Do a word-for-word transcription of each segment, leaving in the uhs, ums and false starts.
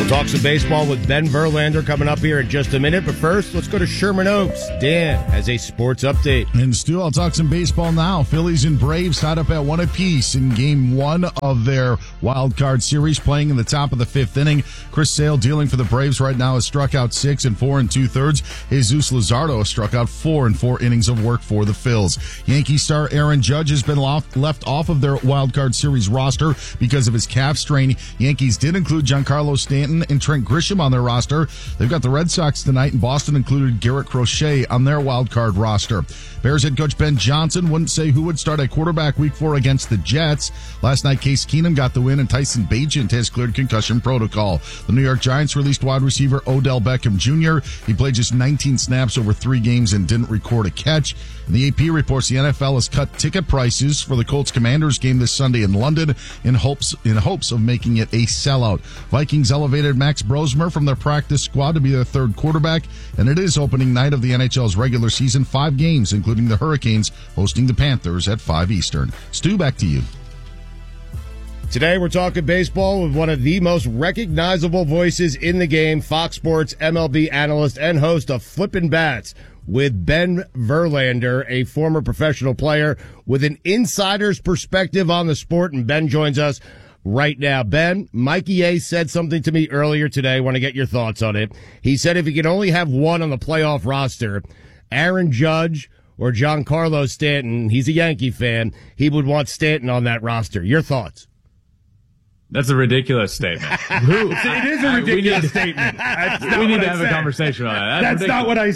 We'll talk some baseball with Ben Verlander coming up here in just a minute. But first, let's go to Sherman Oaks. Dan has a sports update. And Stu, I'll talk some baseball now. Phillies and Braves tied up at one apiece in game one of their wild card series, playing in the top of the fifth inning. Chris Sale dealing for the Braves right now has struck out six and four and two thirds. Jesus Luzardo has struck out four and four innings of work for the Phils. Yankee star Aaron Judge has been left off of their wild card series roster because of his calf strain. Yankees did include Giancarlo Stanton and Trent Grisham on their roster. They've got the Red Sox tonight, and Boston included Garrett Crochet on their wild card roster. Bears head coach Ben Johnson wouldn't say who would start at quarterback week four against the Jets. Last night, Case Keenum got the win, and Tyson Bagent has cleared concussion protocol. The New York Giants released wide receiver Odell Beckham Junior He played just nineteen snaps over three games and didn't record a catch. And the A P reports the N F L has cut ticket prices for the Colts Commanders game this Sunday in London in hopes in hopes of making it a sellout. Vikings elevated Max Brosmer from their practice squad to be their third quarterback, and it is opening night of the N H L's regular season. Five games, including the Hurricanes, hosting the Panthers at five Eastern. Stu, back to you. Today we're talking baseball with one of the most recognizable voices in the game, Fox Sports M L B analyst and host of Flippin' Bats, with Ben Verlander, a former professional player with an insider's perspective on the sport. And Ben joins us right now. Ben, Mikey A said something to me earlier today. I want to get your thoughts on it. He said if he could only have one on the playoff roster, Aaron Judge or Giancarlo Stanton, he's a Yankee fan, he would want Stanton on that roster. Your thoughts? That's a ridiculous statement. Who, it is a ridiculous need, statement. That's we need to I have said. a conversation on that. That's, That's not what I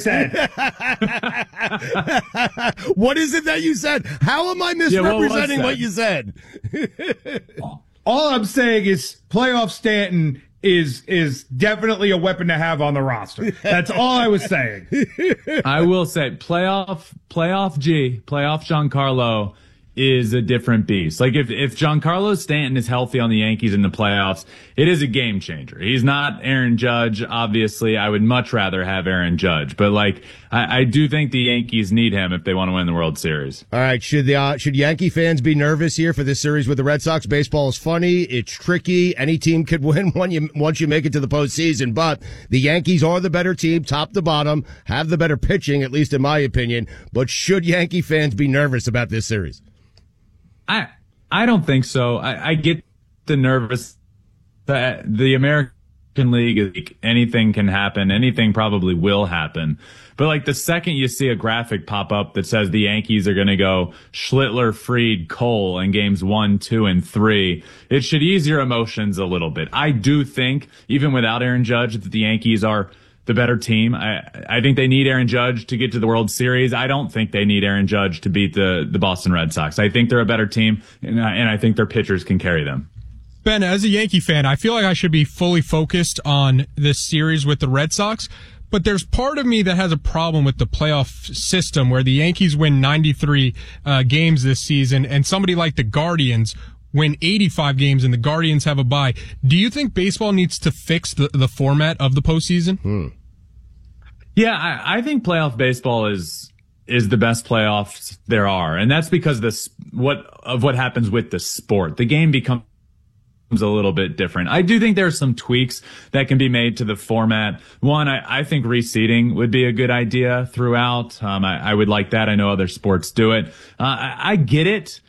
said. What is it that you said? How am I misrepresenting yeah, what, what you said? All I'm saying is playoff Stanton is is definitely a weapon to have on the roster. That's all I was saying. I will say playoff playoff G, playoff Giancarlo is a different beast. Like if, if Giancarlo Stanton is healthy on the Yankees in the playoffs, it is a game changer. He's not Aaron Judge, obviously. I would much rather have Aaron Judge, but like, I, I do think the Yankees need him if they want to win the World Series. All right. Should the, uh, should Yankee fans be nervous here for this series with the Red Sox? Baseball is funny. It's tricky. Any team could win when you, once you make it to the postseason, but the Yankees are the better team, top to bottom, have the better pitching, at least in my opinion. But should Yankee fans be nervous about this series? I I don't think so. I, I get the nervous that the American League is like anything can happen. Anything probably will happen. But like the second you see a graphic pop up that says the Yankees are going to go Schlittler, Fried, Cole in games one, two, and three, it should ease your emotions a little bit. I do think even without Aaron Judge that the Yankees are the better team. I I think they need Aaron Judge to get to the World Series. I don't think they need Aaron Judge to beat the, the Boston Red Sox. I think they're a better team, and I, and I think their pitchers can carry them. Ben, as a Yankee fan, I feel like I should be fully focused on this series with the Red Sox, but there's part of me that has a problem with the playoff system where the Yankees win ninety-three uh, games this season, and somebody like the Guardians win eighty-five games and the Guardians have a bye. Do you think baseball needs to fix the, the format of the postseason? Hmm. Yeah, I, I think playoff baseball is is the best playoffs there are, and that's because this what of what happens with the sport. The game becomes a little bit different. I do think there are some tweaks that can be made to the format. One, I, I think reseeding would be a good idea throughout. Um, I, I would like that. I know other sports do it. Uh, I, I get it.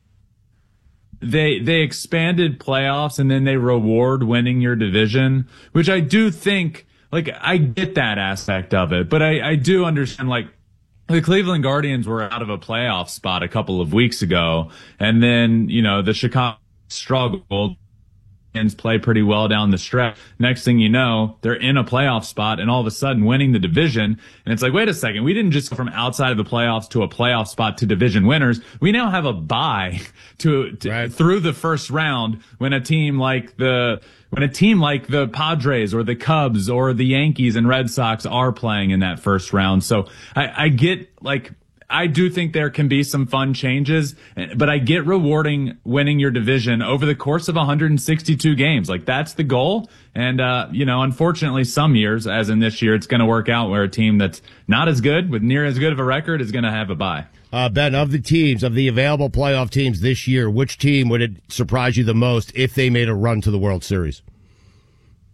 They they expanded playoffs and then they reward winning your division, which I do think. Like, I get that aspect of it, but I, I do understand, like, the Cleveland Guardians were out of a playoff spot a couple of weeks ago, and then, you know, the Chicago struggled and play pretty well down the stretch. Next thing you know, they're in a playoff spot and all of a sudden winning the division. And it's like, wait a second, we didn't just go from outside of the playoffs to a playoff spot to division winners. We now have a bye to, to right. through the first round when a team like the when a team like the Padres or the Cubs or the Yankees and Red Sox are playing in that first round. So I, I get like I do think there can be some fun changes, but I get rewarding winning your division over the course of one hundred sixty-two games. Like, that's the goal. And, uh, you know, unfortunately, some years, as in this year, it's going to work out where a team that's not as good, with near as good of a record, is going to have a bye. Uh, Ben, of the teams, of the available playoff teams this year, which team would it surprise you the most if they made a run to the World Series?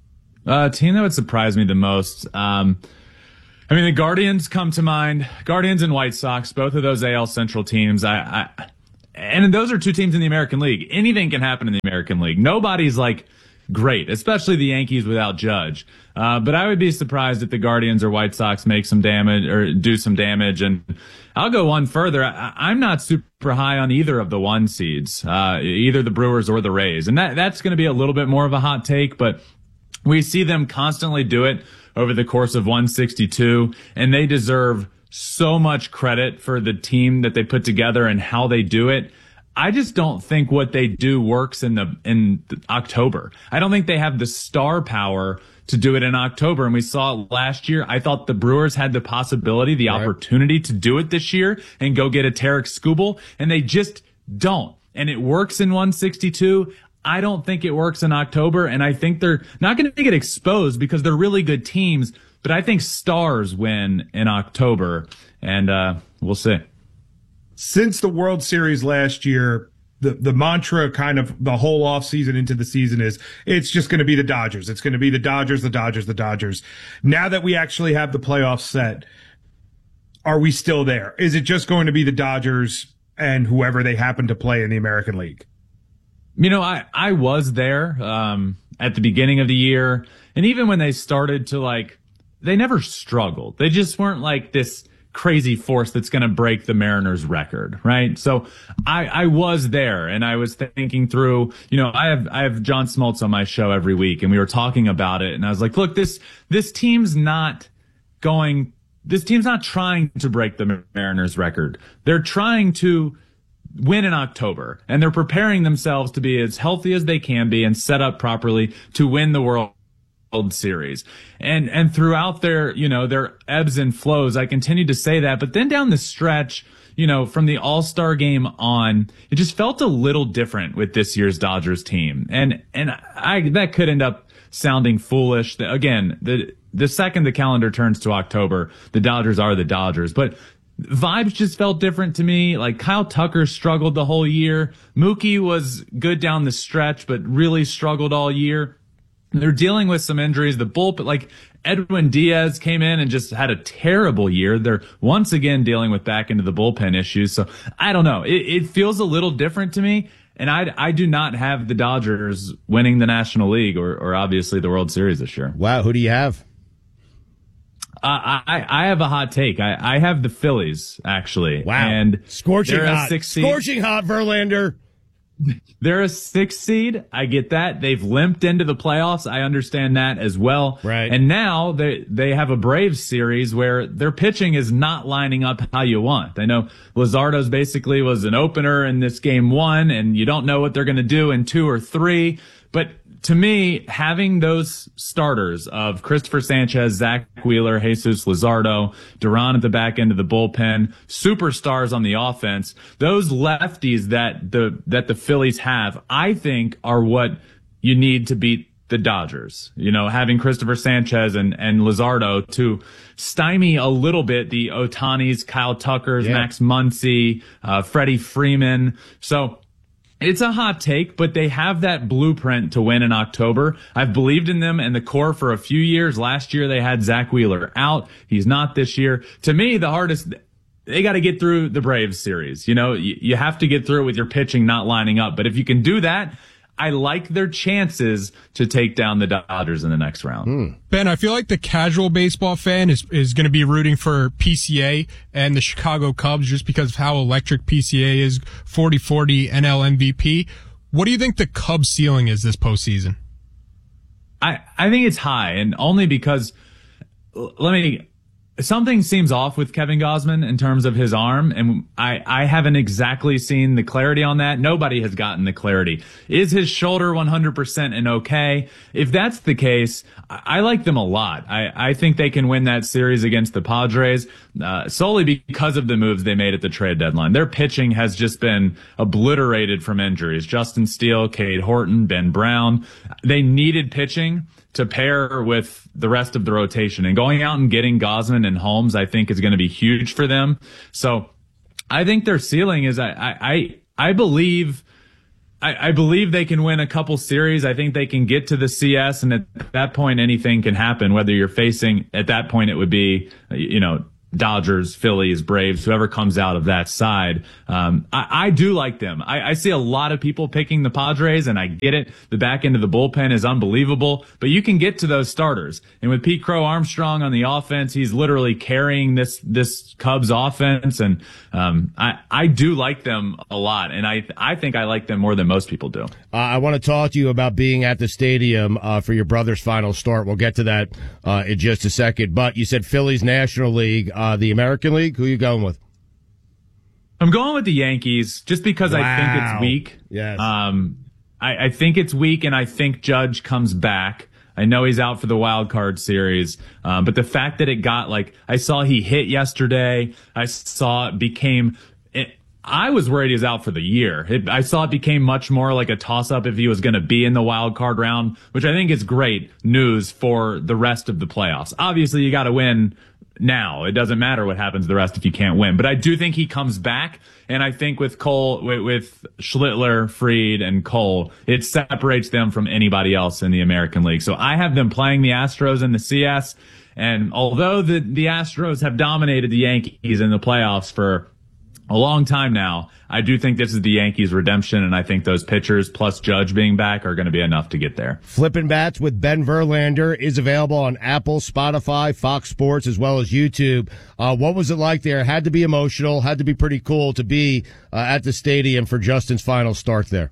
Uh, team that would surprise me the most. Um, I mean, the Guardians come to mind. Guardians and White Sox, both of those A L Central teams. I, I, and those are two teams in the American League. Anything can happen in the American League. Nobody's like great, especially the Yankees without Judge. Uh, but I would be surprised if the Guardians or White Sox make some damage or do some damage. And I'll go one further. I, I'm not super high on either of the one seeds, uh, either the Brewers or the Rays. And that, that's going to be a little bit more of a hot take, but we see them constantly do it over the course of one sixty-two, and they deserve so much credit for the team that they put together and how they do it. I just don't think what they do works in the in the October. I don't think they have the star power to do it in October, and we saw it last year. I thought the Brewers had the possibility, the right. opportunity to do it this year and go get a Tarek Skubal, and they just don't. And it works in one sixty-two. I don't think it works in October, and I think they're not going to get exposed because they're really good teams, but I think stars win in October, and uh, we'll see. Since the World Series last year, the, the mantra kind of the whole offseason into the season is it's just going to be the Dodgers. It's going to be the Dodgers, the Dodgers, the Dodgers. Now that we actually have the playoffs set, are we still there? Is it just going to be the Dodgers and whoever they happen to play in the American League? You know, I, I was there um, at the beginning of the year. And even when they started to, like, they never struggled. They just weren't like this crazy force that's going to break the Mariners record, right? So I, I was there, and I was thinking through, you know, I have, I have John Smoltz on my show every week, and we were talking about it. And I was like, look, this, this team's not going, this team's not trying to break the Mariners record. They're trying to win in October, and they're preparing themselves to be as healthy as they can be and set up properly to win the World Series. And and throughout their, you know, their ebbs and flows, I continue to say that. But then down the stretch, you know, from the All-Star game on, it just felt a little different with this year's Dodgers team. And and I that could end up sounding foolish. Again, the the second the calendar turns to October, the Dodgers are the Dodgers. But vibes just felt different to me. Like Kyle Tucker struggled the whole year. Mookie was good down the stretch, but really struggled all year. They're dealing with some injuries. The bullpen, like Edwin Diaz came in and just had a terrible year. They're once again dealing with back into the bullpen issues. So I don't know. It, it feels a little different to me. And I, I do not have the Dodgers winning the National League or, or obviously the World Series this year. Wow. Who do you have? Uh, I, I have a hot take. I, I have the Phillies, actually. Wow. And Scorching they're hot. A six seed. Scorching hot, Verlander. They're a six seed. I get that. They've limped into the playoffs. I understand that as well. Right. And now they they have a Braves series where their pitching is not lining up how you want. I know Luzardo's basically was an opener in this game one, and you don't know what they're going to do in two or three. But to me, having those starters of Christopher Sanchez, Zach Wheeler, Jesus Luzardo, Duran at the back end of the bullpen, superstars on the offense, those lefties that the that the Phillies have, I think are what you need to beat the Dodgers. You know, having Christopher Sanchez and, and Luzardo to stymie a little bit the Otanis, Kyle Tuckers, yeah. Max Muncy, uh, Freddie Freeman. So it's a hot take, but they have that blueprint to win in October. I've believed in them and the core for a few years. Last year, they had Zach Wheeler out. He's not this year. To me, the hardest, they got to get through the Braves series. You know, you, you have to get through it with your pitching not lining up. But if you can do that, I like their chances to take down the Dodgers in the next round. Hmm. Ben, I feel like the casual baseball fan is, is going to be rooting for P C A and the Chicago Cubs just because of how electric P C A is, forty forty N L M V P. What do you think the Cubs ceiling is this postseason? I, I think it's high, and only because, let me, something seems off with Kevin Gausman in terms of his arm, and I, I haven't exactly seen the clarity on that. Nobody has gotten the clarity. Is his shoulder one hundred percent and okay? If that's the case, I, I like them a lot. I, I think they can win that series against the Padres, uh, solely because of the moves they made at the trade deadline. Their pitching has just been obliterated from injuries. Justin Steele, Cade Horton, Ben Brown. They needed pitching to pair with the rest of the rotation, and going out and getting Gausman and Holmes, I think is going to be huge for them. So I think their ceiling is, I, I, I believe I, I believe they can win a couple series. I think they can get to the C S, and at that point, anything can happen. Whether you're facing, at that point, it would be, you know, Dodgers, Phillies, Braves, whoever comes out of that side. Um, I, I do like them. I, I see a lot of people picking the Padres, and I get it. The back end of the bullpen is unbelievable, but you can get to those starters. And with Pete Crow Armstrong on the offense, he's literally carrying this, this Cubs offense. And, um, I, I do like them a lot. And I, I think I like them more than most people do. Uh, I want to talk to you about being at the stadium, uh, for your brother's final start. We'll get to that, uh, in just a second. But you said Phillies National League. Uh, Uh, the American League, who are you going with? I'm going with the Yankees just because wow. I think it's weak. Yes. Um, I, I think it's weak, and I think Judge comes back. I know he's out for the wild card series, um, but the fact that it got like I saw he hit yesterday, I saw it became. It, I was worried he was out for the year. It, I saw it became much more like a toss-up if he was going to be in the wild card round, which I think is great news for the rest of the playoffs. Obviously, you got to win now. It doesn't matter what happens the rest if you can't win. But I do think he comes back, and I think with Cole, with, with Schlittler, Fried, and Cole, it separates them from anybody else in the American League. So I have them playing the Astros in the C S, and although the, the Astros have dominated the Yankees in the playoffs for a long time now, I do think this is the Yankees' redemption, and I think those pitchers plus Judge being back are going to be enough to get there. Flippin' Bats with Ben Verlander is available on Apple, Spotify, Fox Sports, as well as YouTube. Uh, what was it like there? Had to be emotional, had to be pretty cool to be uh, at the stadium for Justin's final start there.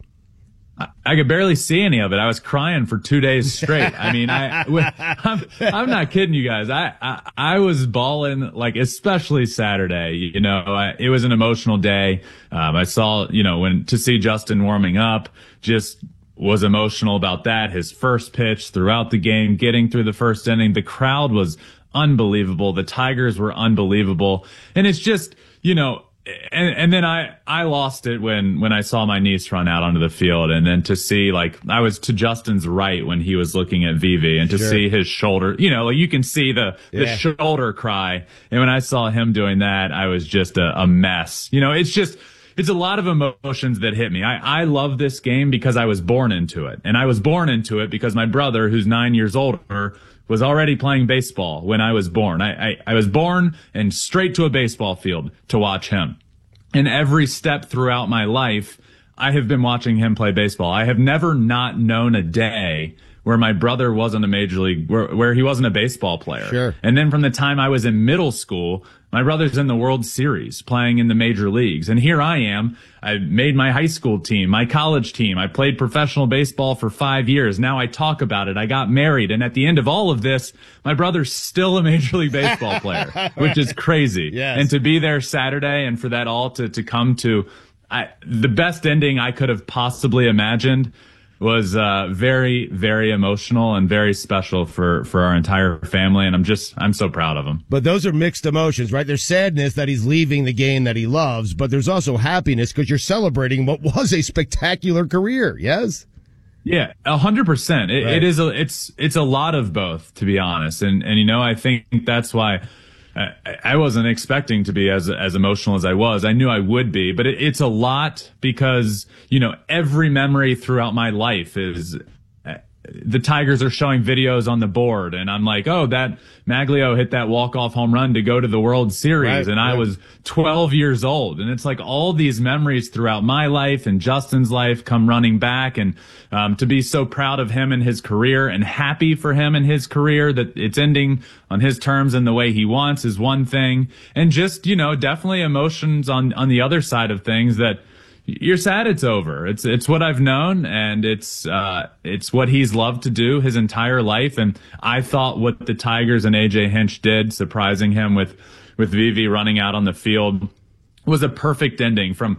I could barely see any of it. I was crying for two days straight. I mean, I, I'm, I'm not kidding you guys. I, I, I was bawling, like, especially Saturday. You know, I, it was an emotional day. Um, I saw, you know, when to see Justin warming up, just was emotional about that. His first pitch throughout the game, getting through the first inning. The crowd was unbelievable. The Tigers were unbelievable. And it's just, you know, And, and then I, I lost it when, when I saw my niece run out onto the field. And then to see, like, I was to Justin's right when he was looking at Vivi, and to sure. see his shoulder, you know, like you can see the, the yeah. shoulder cry. And when I saw him doing that, I was just a, a mess. You know, it's just, it's a lot of emotions that hit me. I, I love this game because I was born into it. And I was born into it because my brother, who's nine years older, was already playing baseball when I was born. I, I, I was born and straight to a baseball field to watch him. And every step throughout my life, I have been watching him play baseball. I have never not known a day where my brother wasn't a major league, where, where he wasn't a baseball player. Sure. And then from the time I was in middle school, my brother's in the World Series playing in the major leagues. And here I am. I made my high school team, my college team. I played professional baseball for five years. Now I talk about it. I got married. And at the end of all of this, my brother's still a major league baseball player, which is crazy. Yes. And to be there Saturday and for that all to, to come to I, the best ending I could have possibly imagined was uh, very, very emotional and very special for, for our entire family. And I'm just, I'm so proud of him. But those are mixed emotions, right? There's sadness that he's leaving the game that he loves, but there's also happiness because you're celebrating what was a spectacular career. Yes? Yeah, a hundred percent. It, right. it is a, it's, it's a lot of both, to be honest. And, and, you know, I think that's why I, I wasn't expecting to be as as emotional as I was. I knew I would be, but it, it's a lot because, you know, every memory throughout my life is uh, the Tigers are showing videos on the board, and I'm like, oh, that Maglio hit that walk-off home run to go to the World Series, right, and right. I was twelve years old. And it's like all these memories throughout my life and Justin's life come running back, and um, to be so proud of him and his career and happy for him and his career that it's ending on his terms and the way he wants is one thing. And just, you know, definitely emotions on, on the other side of things that you're sad it's over. It's, it's what I've known, and it's, uh, it's what he's loved to do his entire life. And I thought what the Tigers and A J Hinch did, surprising him with, with Vivi running out on the field, was a perfect ending from,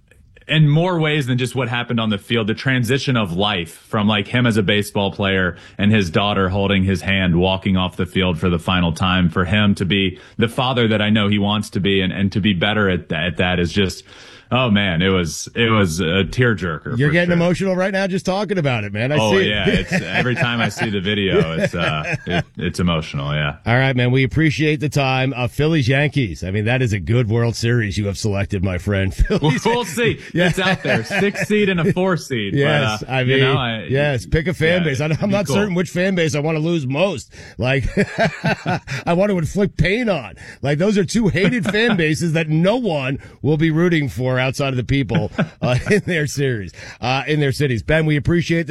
in more ways than just what happened on the field, the transition of life from like him as a baseball player and his daughter holding his hand, walking off the field for the final time, for him to be the father that I know he wants to be, and, and to be better at that, at that is just, Oh man, it was it was a tearjerker. You're getting sure. emotional right now just talking about it, man. I oh see yeah, it. it's every time I see the video, it's uh, it, it's emotional. Yeah. All right, man. We appreciate the time. Uh, Phillies Yankees. I mean, that is a good World Series you have selected, my friend. Phillies. We'll see. Yeah. It's out there, six seed and a four seed. Yes, but, uh, I mean, you know, I, yes. Pick a fan yeah, base. I, I'm not cool. certain which fan base I want to lose most. Like, I want to inflict pain on. Like, those are two hated fan bases that no one will be rooting for outside of the people uh, in their series, uh, in their cities. Ben, we appreciate the